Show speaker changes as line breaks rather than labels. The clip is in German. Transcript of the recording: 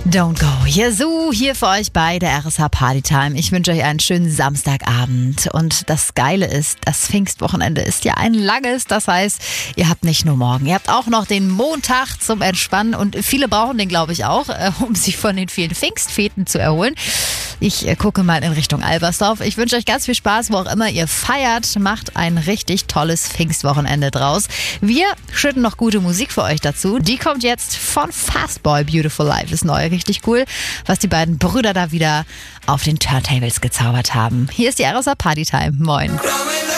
Don't go. Yazoo hier für euch bei der RSH Partytime. Ich wünsche euch einen schönen Samstagabend. Und das Geile ist, das Pfingstwochenende ist ja ein langes. Das heißt, ihr habt nicht nur morgen, ihr habt auch noch den Montag zum Entspannen. Und viele brauchen den, glaube ich, auch, um sich von den vielen Pfingstfeten zu erholen. Ich gucke mal in Richtung Albersdorf. Ich wünsche euch ganz viel Spaß, wo auch immer ihr feiert. Macht ein richtig tolles Pfingstwochenende draus. Wir schütten noch gute Musik für euch dazu. Die kommt jetzt von Fastboy. Beautiful Life ist neu. Richtig cool, was die beiden Brüder da wieder auf den Turntables gezaubert haben. Hier ist die RSH Partytime. Moin.